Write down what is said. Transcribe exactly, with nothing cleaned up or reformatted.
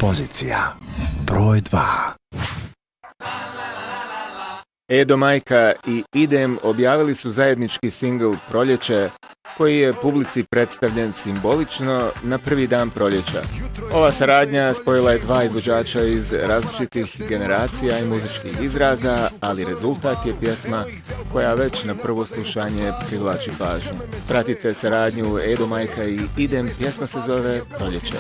Pozicija broj dva. Edo Majka i Idem objavili su zajednički singl Proljeće, koji je publici predstavljen simbolično na prvi dan proljeća. Ova saradnja spojila je dva izvođača iz različitih generacija i muzičkih izraza, ali rezultat je pjesma koja već na prvo slušanje privlači pažnju. Pratite saradnju Edo Majka i Idem, pjesma se zove Proljeće.